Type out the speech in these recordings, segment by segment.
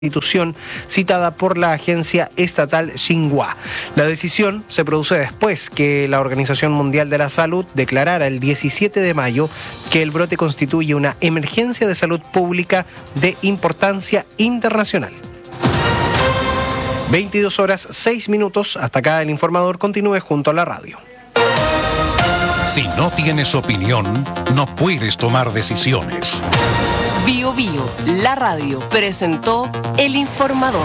institución citada por la agencia estatal Xinhua. La decisión se produce después que la Organización Mundial de la Salud declarara el 17 de mayo que el brote constituye una emergencia de salud pública de importancia internacional. 22 horas 6 minutos, hasta acá el informador, continúe junto a la radio. Si no tienes opinión, no puedes tomar decisiones. Bio Bio, la radio, presentó El Informador.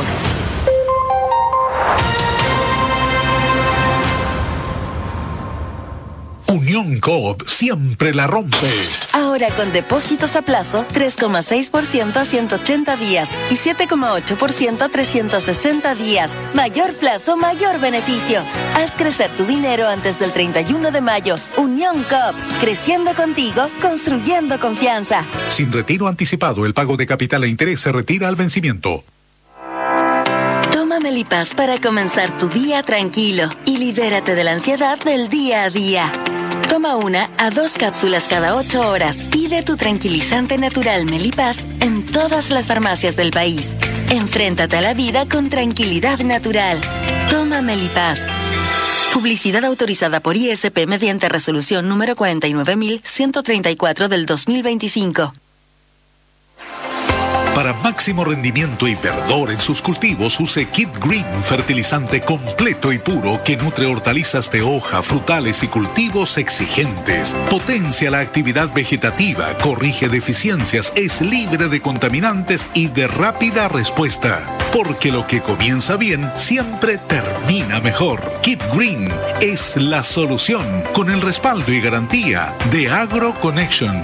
Unión Coop siempre la rompe. Ahora con depósitos a plazo, 3,6% a 180 días y 7,8% a 360 días. Mayor plazo, mayor beneficio. Haz crecer tu dinero antes del 31 de mayo. Unión Coop, creciendo contigo, construyendo confianza. Sin retiro anticipado, el pago de capital e interés se retira al vencimiento. Toma Melipaz para comenzar tu día tranquilo y libérate de la ansiedad del día a día. Toma 1 a 2 cápsulas cada 8 horas. Pide tu tranquilizante natural Melipaz en todas las farmacias del país. Enfréntate a la vida con tranquilidad natural. Toma Melipaz. Publicidad autorizada por ISP mediante resolución número 49.134 del 2025. Para máximo rendimiento y verdor en sus cultivos, use Kid Green, fertilizante completo y puro que nutre hortalizas de hoja, frutales y cultivos exigentes. Potencia la actividad vegetativa, corrige deficiencias, es libre de contaminantes y de rápida respuesta. Porque lo que comienza bien siempre termina mejor. Kid Green es la solución con el respaldo y garantía de AgroConnection.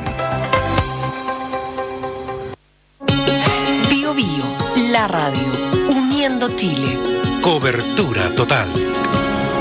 La radio, uniendo Chile. Cobertura total.